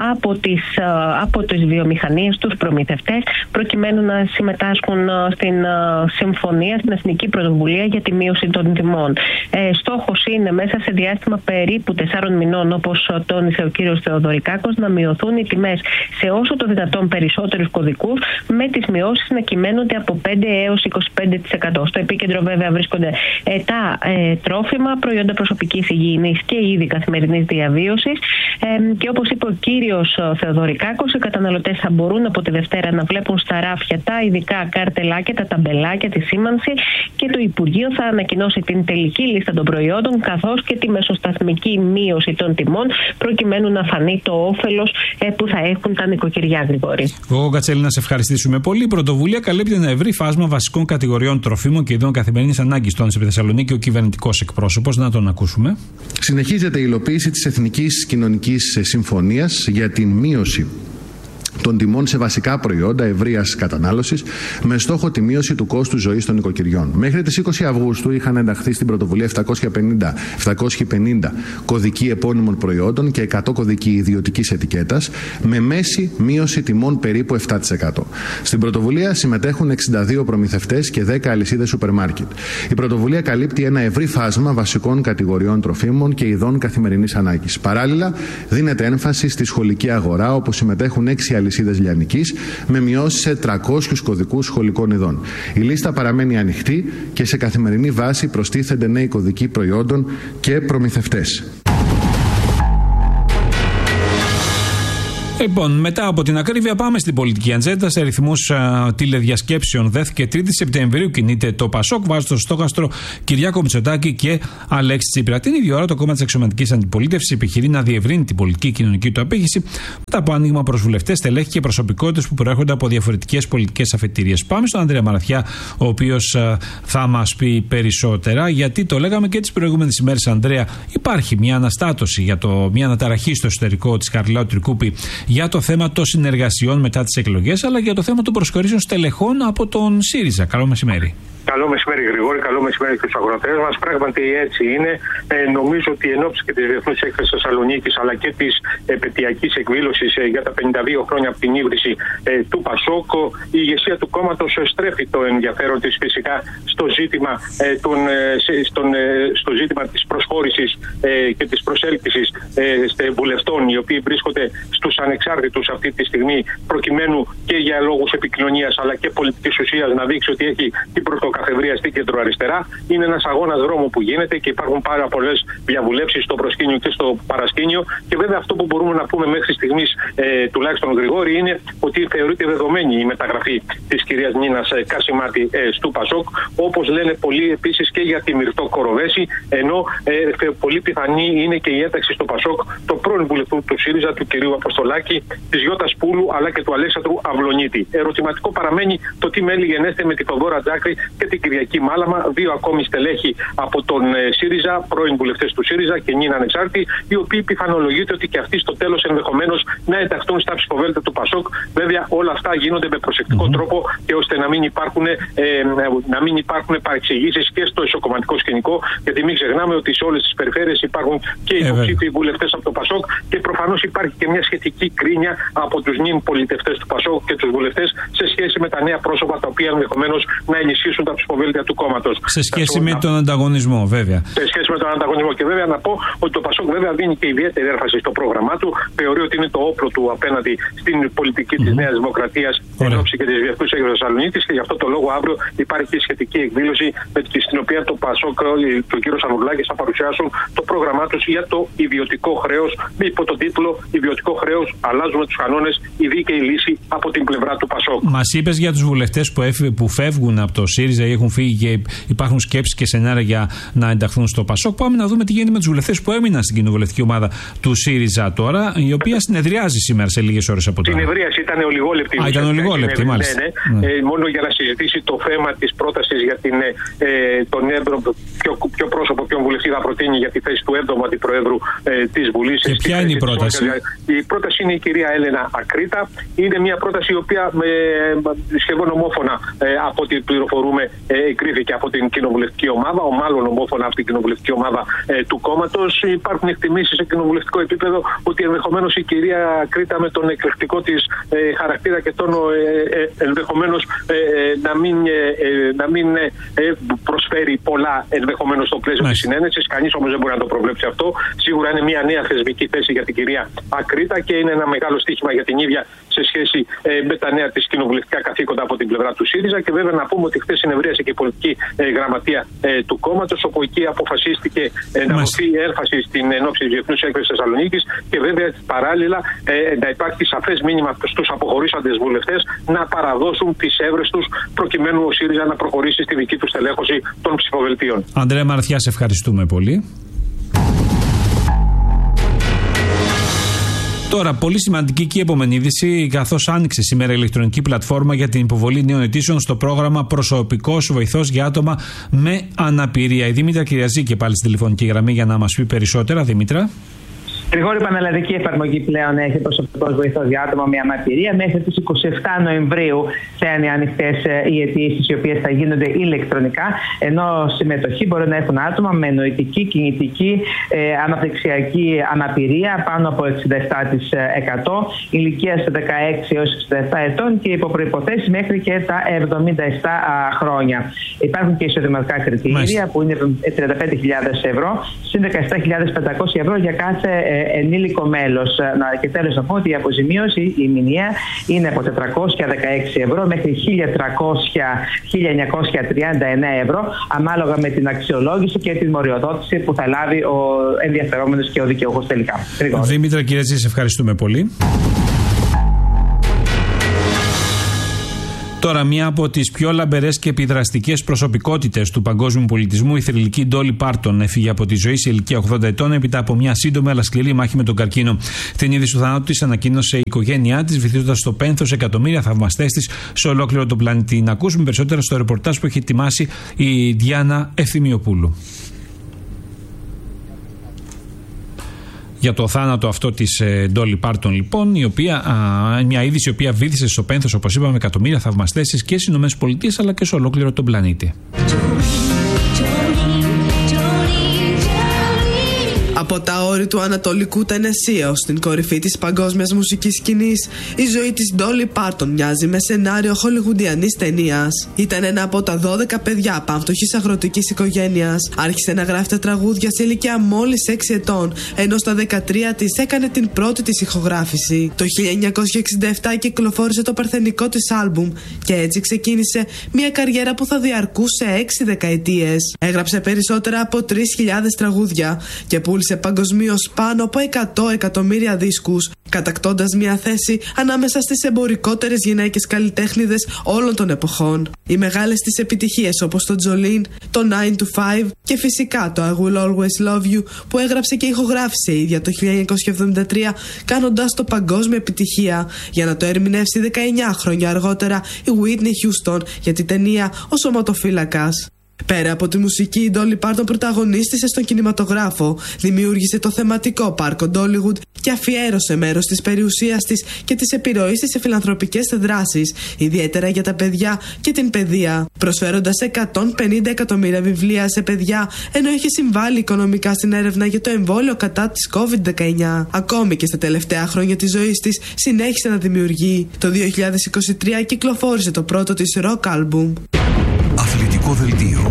από τις βιομηχανίες, τους προμηθευτές, προκειμένου να συμμετάσχουν στην συμφωνία, στην Εθνική Πρωτοβουλία για τη Μείωση των Τιμών. Στόχος είναι μέσα σε διάστημα περίπου 4 μηνών, όπως τόνισε ο κύριος Θεοδωρικάκος, να μειωθούν οι τιμές σε όσο το δυνατόν περισσότερους κωδικούς, με τις μειώσεις να κυμαίνονται από 5 έως 25%. Στο επίκεντρο βέβαια βρίσκονται τα τρόφιμα, προϊόντα προσωπικής υγιεινής και είδη καθημερινής διαβίωσης. Και όπως είπε ο κύριος Θεοδωρικάκος, οι καταναλωτές θα μπορούν από τη Δευτέρα να βλέπουν στα ράφια τα ειδικά καρτελάκια, τα ταμπελάκια, τη σήμανση, και το Υπουργείο θα ανακοινώσει την τελική λίστα των προϊόντων καθώς και τη μεσοσταθμική μείωση των τιμών, προκειμένου να φανεί το όφελος που θα έχουν τα νοικοκυριά, Γρηγόρη. Εγώ, Κατσέλη, να σε ευχαριστήσουμε πολύ. Η πρωτοβουλία καλύπτει ένα ευρύ φάσμα βασικών κατηγοριών τροφίμων και ειδών καθημερινής ανάγκης. Τόνισε επί Θεσσαλονίκη ο κυβερνητικός εκπρόσωπος. Να τον ακούσουμε. Συνεχίζεται η υλοποίηση της Εθνικής Κοινωνικής Συμφωνίας για την μείωση των τιμών σε βασικά προϊόντα ευρείας κατανάλωσης, με στόχο τη μείωση του κόστου ζωής των νοικοκυριών. Μέχρι τις 20 Αυγούστου είχαν ενταχθεί στην πρωτοβουλία 750 κωδικοί επώνυμων προϊόντων και 100 κωδικοί ιδιωτικής ετικέτας, με μέση μείωση τιμών περίπου 7%. Στην πρωτοβουλία συμμετέχουν 62 προμηθευτές και 10 αλυσίδες σούπερ μάρκετ. Η πρωτοβουλία καλύπτει ένα ευρύ φάσμα βασικών κατηγοριών τροφίμων και ειδών καθημερινής ανάγκης. Παράλληλα, δίνεται έμφαση στη σχολική αγορά, όπου συμμετέχουν 6 αλυσίδες λιανικής με μειώσεις σε 300 κωδικούς σχολικών ειδών. Η λίστα παραμένει ανοιχτή και σε καθημερινή βάση προστίθενται νέοι κωδικοί προϊόντων και προμηθευτές. Λοιπόν, μετά από την ακρίβεια, πάμε στην πολιτική ατζέντα. Σε αριθμούς τηλεδιασκέψεων δέθηκε 3η Σεπτεμβρίου κινείται το Πασόκ, βάζει στο στόχαστρο Κυριάκο Μητσοτάκη και Αλέξη Τσίπρα. Την ίδια ώρα το κόμμα της αξιωματικής αντιπολίτευσης επιχειρεί να διευρύνει την πολιτική και κοινωνική του απήχηση μετά από άνοιγμα προς βουλευτές, στελέχη και προσωπικότητες που προέρχονται από διαφορετικές πολιτικές αφετηρίες. Πάμε στον Ανδρέα Μαραθιά, ο οποίος θα μας πει περισσότερα, γιατί το λέγαμε και τις προηγούμενες ημέρες, Ανδρέα. Υπάρχει μια αναστάτωση, μια αναταραχή στο εσωτερικό της Χαριλάου Τρικούπη για το θέμα των συνεργασιών μετά τις εκλογές, αλλά και για το θέμα των προσχωρήσεων στελεχών από τον ΣΥΡΙΖΑ. Καλό μεσημέρι. Καλό μεσημέρι, Γρηγόρη. Καλό μεσημέρι και στους αγροτές μας. Πράγματι έτσι είναι. Νομίζω ότι εν ώψη και της Διεθνούς Έκθεσης Θεσσαλονίκης, αλλά και της επετειακής εκδήλωσης για τα 52 χρόνια από την ίδρυση του Πασόκ, η ηγεσία του κόμματος στρέφει το ενδιαφέρον της φυσικά στο ζήτημα, στο ζήτημα της προσχώρησης και της προσέλκυσης βουλευτών, οι οποίοι βρίσκονται στους ανεξάρτητους αυτή τη στιγμή, προκειμένου και για λόγους επικοινωνίας αλλά και πολιτικής ουσίας να δείξει ότι έχει την πρωτοκαθεδρία στη κεντροαριστερά. Είναι ένας αγώνας δρόμου που γίνεται και υπάρχουν πάρα πολλές διαβουλεύσεις στο προσκήνιο και στο παρασκήνιο. Και βέβαια αυτό που μπορούμε να πούμε μέχρι στιγμής, τουλάχιστον Γρηγόρη, είναι ότι θεωρείται δεδομένη η μεταγραφή της κυρίας Νίνας Κασιμάτη του Πασόκ, όπως λένε πολλοί επίσης και για τη Μυρτώ Κοροβέση, ενώ πολύ πιθανή είναι και η ένταξη στο Πασόκ του πρώην βουλευτού του ΣΥΡΙΖΑ, του κυρίου Αποστολάκη, της Γιώτας Πούλου αλλά και του Αλέξανδρου Αυλονίτη. Ερωτηματικό παραμένει το τι μέλη γενέστε με τη Θοδόρα Τζάκρη και την Κυριακή Μάλαμα, δύο ακόμη στελέχη από τον ΣΥΡΙΖΑ, πρώην βουλευτές του ΣΥΡΙΖΑ και νυν ανεξάρτητοι, οι οποίοι πιθανολογείται ότι και αυτοί στο τέλος ενδεχομένως να ενταχθούν στα ψηφοβέλτια του Πασόκ. Βέβαια, όλα αυτά γίνονται με προσεκτικό τρόπο και ώστε να μην υπάρχουν παρεξηγήσεις και στο εσωκομματικό σκηνικό, γιατί μην ξεχνάμε ότι σε όλες τις περιφέρειες υπάρχουν και υποψήφιοι βουλευτές από το Πασόκ και προφανώς υπάρχει και μια σχετική κρίνια από τους νυν πολιτευτές του Πασόκ και τους βουλευτές σε σχέση με τα νέα πρόσωπα τα οποία ενδεχομένως να ενισχύσουν τα ψηφοβέλτια του κόμματος. Σε σχέση με τον ανταγωνισμό, βέβαια. Σε σχέση με τον ανταγωνισμό. Και βέβαια να πω ότι το Πασόκ βέβαια δίνει και ιδιαίτερη έμφαση στο πρόγραμμά του. Θεωρεί ότι είναι το όπλο του απέναντι στην πολιτική της Νέας Δημοκρατίας εν ώψη και της Διεθνούς Έκθεσης Θεσσαλονίκης. Και γι' αυτό το λόγο αύριο υπάρχει και σχετική εκδήλωση στην οποία το Πασόκ και ο κ. Ανδρουλάκης θα παρουσιάσουν το πρόγραμμά τους για το ιδιωτικό χρέος, υπό τον τίτλο «Ιδιωτικό χρέος, αλλάζουμε τους κανόνες, η δίκαιη λύση από την πλευρά του Πασόκ». Μας είπες για τους βουλευτές που φεύγουν από το ΣΥΡΙΖΑ ή έχουν φύγει και υπάρχουν σκέψεις και σενάρια για να ενταχθούν στο Πασόκ. Πάμε να δούμε τι γίνεται με τους βουλευτές που έμειναν στην κοινοβουλευτική ομάδα του ΣΥΡΙΖΑ τώρα, η οποία συνεδριάζει σήμερα σε λίγες ώρες από τώρα. Συνεδρίαση ήταν ολιγόλεπτη. Ήταν ολιγόλεπτη, μάλιστα. Ναι. Μόνο για να συζητήσει το θέμα της πρότασης για τον 7ο, ποιο πρόσωπο, ποιον βουλευτή θα προτείνει για τη θέση του 7ου αντιπροέδρου της Βουλής. Και ποια είναι η πρόταση? Η πρόταση είναι η κυρία Έλενα Ακρίτα. Είναι μια πρόταση η οποία σχεδόν ομόφωνα, από ό,τι πληροφορούμε, εγκρίθηκε από την κοινοβουλευτική ομάδα, μάλλον ομόφωνα από την κοινοβουλευτική ομάδα του κόμματος. Υπάρχουν εκτιμήσεις σε κοινοβουλευτικό επίπεδο ότι ενδεχομένως η κυρία Ακρίτα με τον εκλεκτικό της χαρακτήρα και τόνο ενδεχομένως να μην προσφέρει πολλά ενδεχομένως στο πλαίσιο της συνένεσης. Κανείς όμως δεν μπορεί να το προβλέψει αυτό. Σίγουρα είναι μια νέα θεσμική θέση για την κυρία Ακρίτα και είναι ένα μεγάλο στοίχημα για την ίδια σε σχέση με τα νέα της κοινοβουλευτικά καθήκοντα από την πλευρά του ΣΥΡΙΖΑ. Και βέβαια να πούμε ότι χθες συνευρίασε και η πολιτική γραμματεία του κόμματος, όπου εκεί αποφασίστηκε να δοθεί έμφαση στην ενόψη της Διεθνούς Έκθεσης Θεσσαλονίκης και βέβαια παράλληλα να υπάρχει σαφές μήνυμα στους αποχωρήσαντες βουλευτές να παραδώσουν τις έδρες τους προκειμένου ο ΣΥΡΙΖΑ να προχωρήσει στη δική του στελέχωση των ψηφοδελτίων. Ανδρέα Μαρθιά, σε ευχαριστούμε πολύ. Τώρα, πολύ σημαντική και η επόμενη είδηση, καθώς άνοιξε σήμερα η ηλεκτρονική πλατφόρμα για την υποβολή νέων αιτήσεων στο πρόγραμμα Προσωπικός Βοηθός για άτομα με αναπηρία. Η Δήμητρα Κυριαζή και πάλι στη τηλεφωνική γραμμή για να μας πει περισσότερα. Δήμητρα. Γρηγόρη, πανελλαδική εφαρμογή πλέον έχει προσωπικός βοηθός για άτομα με αναπηρία. Μέχρι τις 27 Νοεμβρίου θα είναι ανοιχτές οι αιτήσεις, οι οποίες θα γίνονται ηλεκτρονικά. Ενώ συμμετοχή μπορεί να έχουν άτομα με νοητική, κινητική, αναπτυξιακή αναπηρία πάνω από 67%, ηλικίας 16 έως 67 ετών και υπό προϋποθέσεις μέχρι και τα 77 χρόνια. Υπάρχουν και εισοδηματικά κριτήρια που είναι 35.000 ευρώ, συν 17.500 ευρώ για κάθε ενήλικο μέλος. Και τέλος να πω ότι η αποζημίωση, η μηνιαία, είναι από 416 ευρώ μέχρι 1.939 ευρώ, ανάλογα με την αξιολόγηση και την μοριοδότηση που θα λάβει ο ενδιαφερόμενος και ο δικαιούχος τελικά. Δήμητρα Κυριαζή, σε ευχαριστούμε πολύ. Τώρα, μία από τις πιο λαμπερές και επιδραστικές προσωπικότητες του παγκόσμιου πολιτισμού, η θρυλική Ντόλι Πάρτον, έφυγε από τη ζωή σε ηλικία 80 ετών έπειτα από μια σύντομη αλλά σκληρή μάχη με τον καρκίνο. Την είδηση του θανάτου της ανακοίνωσε η οικογένειά της, βυθίζοντας στο πένθος εκατομμύρια θαυμαστές της σε ολόκληρο τον πλανήτη. Να ακούσουμε περισσότερα στο ρεπορτάζ που έχει ετοιμάσει η Διάννα Ευθυμιοπούλου. Για το θάνατο αυτό της Ντόλι Πάρτον, λοιπόν, μια είδηση η οποία βύθισε στο πένθος, όπως είπαμε, εκατομμύρια θαυμαστές της και στις ΗΠΑ αλλά και σε ολόκληρο τον πλανήτη. Από τα όρη του Ανατολικού Τενεσσί ως την κορυφή της παγκόσμιας μουσικής σκηνής, η ζωή της Ντόλι Πάρτον μοιάζει με σενάριο χολιγουντιανής ταινίας. Ήταν ένα από τα 12 παιδιά πανφτωχής αγροτικής οικογένειας. Άρχισε να γράφει τα τραγούδια σε ηλικία μόλις 6 ετών, ενώ στα 13 της έκανε την πρώτη της ηχογράφηση. Το 1967 κυκλοφόρησε το παρθενικό της άλμπουμ και έτσι ξεκίνησε μια καριέρα που θα διαρκούσε 6 δεκαετίες. Έγραψε περισσότερα από 3.000 τραγούδια και πούλησε παγκοσμίως πάνω από 100 εκατομμύρια δίσκους, κατακτώντας μια θέση ανάμεσα στις εμπορικότερες γυναίκες καλλιτέχνηδες όλων των εποχών. Οι μεγάλες της επιτυχίες όπως το Τζολίν, το 9 to 5 και φυσικά το I Will Always Love You, που έγραψε και ηχογράφησε η ίδια το 1973, κάνοντας το παγκόσμια επιτυχία, για να το ερμηνεύσει 19 χρόνια αργότερα η Whitney Houston για την ταινία «Ο Σωματοφύλακας». Πέρα από τη μουσική, η Ντόλι Πάρτον πρωταγωνίστησε στον κινηματογράφο, δημιούργησε το θεματικό πάρκο Ντόλιγουντ και αφιέρωσε μέρος της περιουσίας της και της επιρροής της σε φιλανθρωπικές δράσεις, ιδιαίτερα για τα παιδιά και την παιδεία, προσφέροντας 150 εκατομμύρια βιβλία σε παιδιά, ενώ είχε συμβάλει οικονομικά στην έρευνα για το εμβόλιο κατά της COVID-19. Ακόμη και στα τελευταία χρόνια της ζωής της συνέχισε να δημιουργεί. Το 2023 κυκλοφόρησε το πρώτο της rock album. Αθλητικό δελτίο.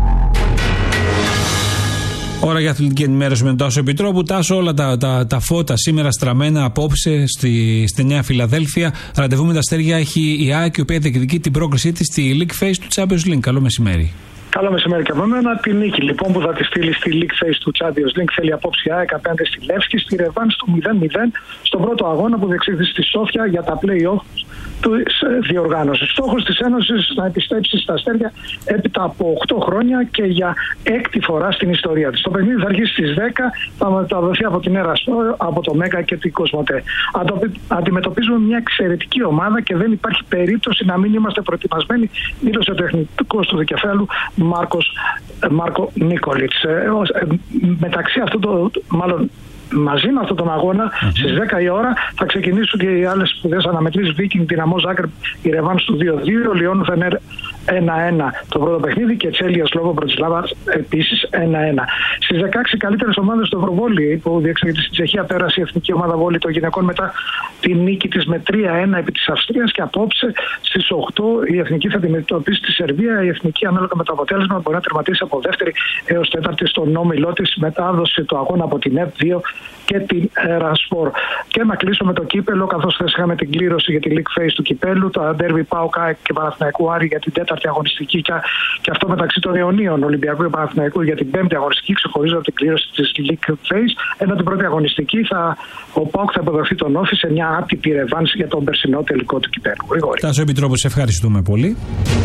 Ώρα για αθλητική ενημέρωση με τον Τάσο Επιτρόπου. Τάσο, όλα τα φώτα σήμερα στραμμένα απόψε στη Νέα Φιλαδέλφια. Ραντεβού με τα αστέρια έχει η ΑΕΚ, η οποία διεκδικεί την πρόκρισή της στη League Phase του Champions League. Καλό μεσημέρι. Καλό μεσημέρι και από μένα. Τη νίκη λοιπόν που θα τη στείλει στη League Phase του Champions League θέλει απόψη η ΑΕΚ απέναντι στη Λεύσκη στη ρεβάνς του 0-0 στον πρώτο αγώνα που διεξήχθη στη Σόφια για τα play-off της διοργάνωσης. Στόχος της Ένωσης να επιστρέψει στα αστέρια έπειτα από 8 χρόνια και για 6η φορά στην ιστορία της. Το παιχνίδι θα αρχίσει στις 10, θα μεταδοθεί από την Εραστό, από το Μέγκα και την Κοσμοτέ. Αντιμετωπίζουμε μια εξαιρετική ομάδα και δεν υπάρχει περίπτωση να μην είμαστε προετοιμασμένοι, δήλωσε ο τεχνικός του δικεφάλου Μάρκο Νίκολιτς. Μεταξύ αυτού μαζί με αυτόν τον αγώνα, στις 10 η ώρα θα ξεκινήσουν και οι άλλες σπουδαίες αναμετρήσεις. Βίκινγκ, Δυναμό Ζάγκρεπ, η ρεβάνς του 2-2, Λιόν Φενέρ 1-1 το πρώτο παιχνίδι και Τσέλιας λόγω Μπρατισλάβα επίσης 1-1. Στις 16 καλύτερες ομάδες του Ευρωβόλι που διεξάγεται στην Τσεχία πέρασε η εθνική ομάδα βόλι των γυναικών μετά τη νίκη της με 3-1 επί της Αυστρίας και απόψε στις 8 η εθνική θα αντιμετωπίσει τη Σερβία. Η εθνική ανάλογα με το αποτέλεσμα μπορεί να τερματίσει από δεύτερη έως τέταρτη στον όμιλό της, μετάδοση του αγώνα από την ΕΒ2 και την Ερασπορ. Και να κλείσω με το κύπελο, καθώς χθες είχαμε την κλήρωση για τη League Phase του κυπέλου, το Ντέρμπι ΠΑΟΚ και Παναθηναϊκού Άρη για την τέταρτη αγωνιστική και αυτό μεταξύ των Ιωνίων Ολυμπιακού και Παναθηναϊκού για την πέμπτη αγωνιστική, ξεχωρίζω από την κλήρωση της League Phase. Ενώ την πρώτη αγωνιστική ο ΠΑΟΚ θα υποδοχθεί τον Όφη σε μια άτυπη ρεβάνση για τον περσινό τελικό του κυπέλου. Τάσο Επιτρόπου, σε ευχαριστούμε πολύ.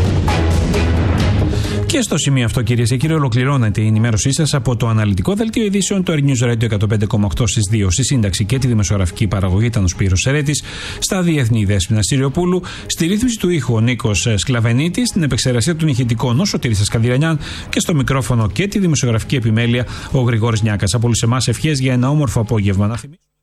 Και στο σημείο αυτό, κυρίες και κύριοι, ολοκληρώνεται η ενημέρωσή σας από το αναλυτικό δελτίο ειδήσεων του News Radio 105,8 στις 2. Στη σύνταξη και τη δημοσιογραφική παραγωγή ήταν ο Σπύρος Σερέτης, στα διεθνή Δέσποινα Συριοπούλου, στη ρύθμιση του ήχου ο Νίκος Σκλαβενίτης, στην επεξεργασία των ηχητικών ο Σωτήρης Ασκανδυρανιάν και στο μικρόφωνο και τη δημοσιογραφική επιμέλεια ο Γρηγόρης Νιάκας. Από όλους εμάς ευχές για ένα όμορφο απόγευμα.